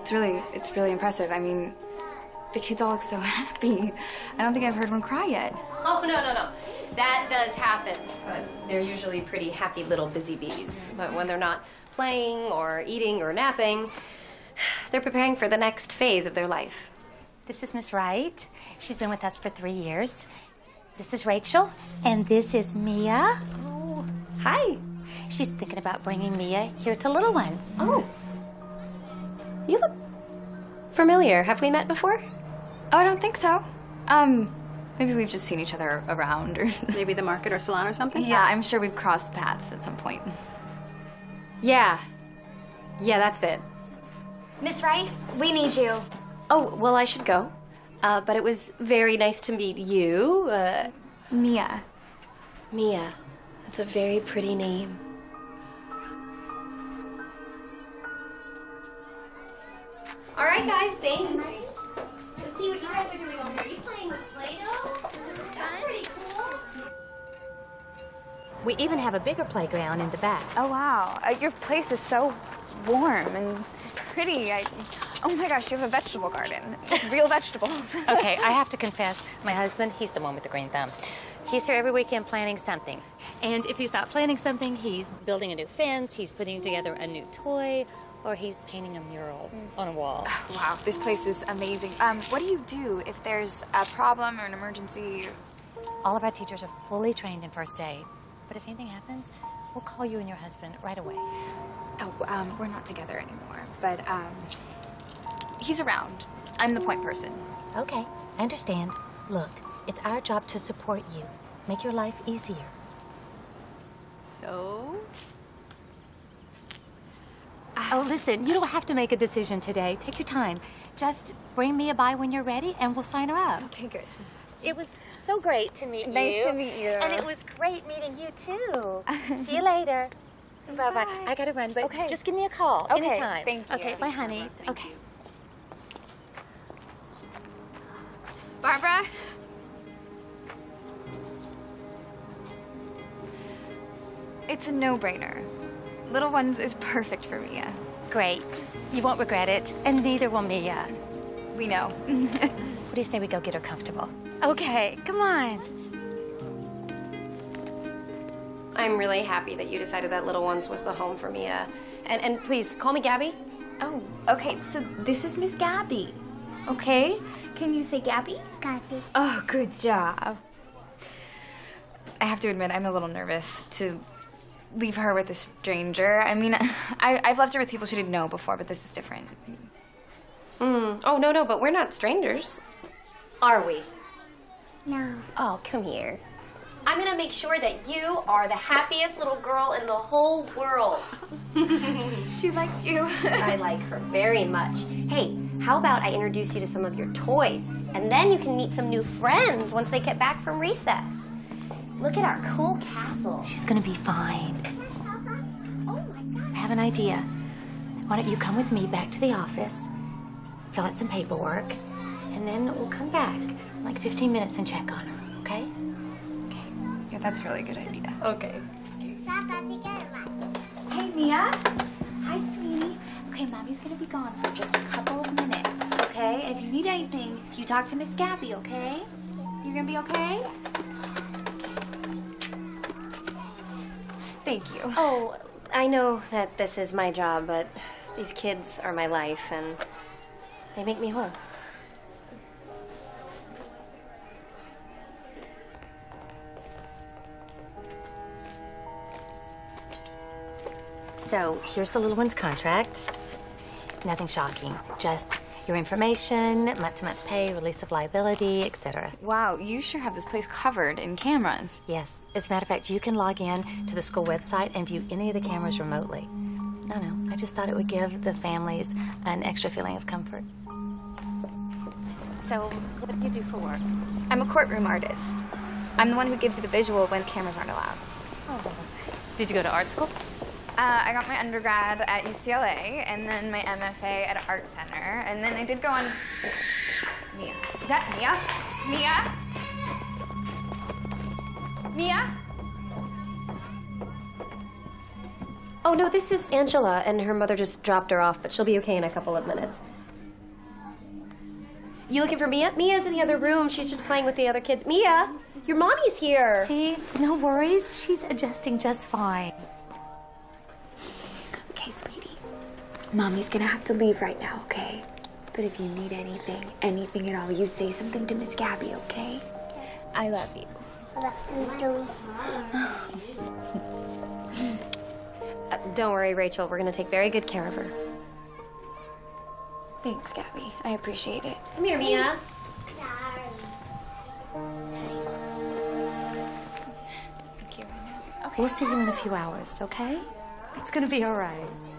It's really impressive. I mean, the kids all look so happy. I don't think I've heard one cry yet. Oh, no. That does happen, but they're usually pretty happy little busy bees. But when they're not playing or eating or napping, they're preparing for the next phase of their life. This is Miss Wright. She's been with us for 3 years. This is Rachel, and this is Mia. Oh, hi. She's thinking about bringing Mia here to Little Ones. Oh. You look familiar. Have we met before? Oh, I don't think so. Maybe we've just seen each other around or... Maybe the market or salon or something? Yeah, I'm sure we've crossed paths at some point. Yeah, that's it. Miss Wright, we need you. Oh, well, I should go. But it was very nice to meet you. Mia. Mia. That's a very pretty name. All right, guys, thanks. Let's see what you guys are doing over here. Are you playing with Play-Doh? That's pretty cool. We even have a bigger playground in the back. Oh, wow. Your place is so warm and pretty. Oh my gosh, you have a vegetable garden. Real vegetables. Okay, I have to confess, my husband, he's the one with the green thumb. He's here every weekend planning something. And if he's not planning something, he's building a new fence, he's putting together a new toy, or he's painting a mural on a wall. Wow, this place is amazing. What do you do if there's a problem or an emergency? All of our teachers are fully trained in first aid. But if anything happens, we'll call you and your husband right away. Oh, we're not together anymore, but, he's around. I'm the point person. Okay, I understand. Look, it's our job to support you. Make your life easier. So? Oh, listen, you don't have to make a decision today. Take your time. Just bring Mia by when you're ready, and we'll sign her up. Okay, good. It was so great to meet you. Nice to meet you. And it was great meeting you, too. See you later. Bye-bye. I gotta run, but Okay. just give me a call Okay, anytime. thank you. Okay, bye, honey. Okay. Barbara? It's a no-brainer. Little Ones is perfect for Mia. Great. You won't regret it, and neither will Mia. We know. What do you say we go get her comfortable? Okay, come on. I'm really happy that you decided that Little Ones was the home for Mia. And please, call me Gabby. Oh, okay, so this is Miss Gabby. Okay? Can you say Gabby? Gabby. Oh, good job. I have to admit, I'm a little nervous to leave her with a stranger. I mean, I've left her with people she didn't know before, but this is different. Oh, no, but we're not strangers. Are we? No. Oh, come here. I'm gonna make sure that you are the happiest little girl in the whole world. She likes you. I like her very much. Hey, how about I introduce you to some of your toys, and then you can meet some new friends once they get back from recess. Look at our cool castle. She's gonna be fine. Oh my God. I have an idea. Why don't you come with me back to the office, fill out some paperwork, and then we'll come back like 15 minutes and check on her, okay? Yeah, that's a really good idea. Okay. Hey, Mia. Hi, sweetie. Okay, Mommy's gonna be gone for just a couple of minutes, okay? And if you need anything, you talk to Miss Gabby, okay? You're gonna be okay? Thank you. Oh, I know that this is my job, but these kids are my life, and they make me whole. So here's the Little One's contract. Nothing shocking, just your information, month-to-month pay, release of liability, etc. Wow, you sure have this place covered in cameras. Yes, as a matter of fact, you can log in to the school website and view any of the cameras remotely. No, I just thought it would give the families an extra feeling of comfort. So, what do you do for work? I'm a courtroom artist. I'm the one who gives you the visual when cameras aren't allowed. Oh. Did you go to art school? I got my undergrad at UCLA, and then my MFA at Art Center, and then I did go on... Mia. Is that Mia? Mia? Mia? Oh, no, this is Angela, and her mother just dropped her off, but she'll be okay in a couple of minutes. You looking for Mia? Mia's in the other room. She's just playing with the other kids. Mia, your mommy's here. See, no worries. She's adjusting just fine. Okay, sweetie. Mommy's gonna have to leave right now, okay? But if you need anything at all, you say something to Miss Gabby, okay? I love you. Don't worry, Rachel. We're going to take very good care of her. Thanks, Gabby. I appreciate it. Come here, Mia. We'll see you in a few hours, okay? It's gonna be all right.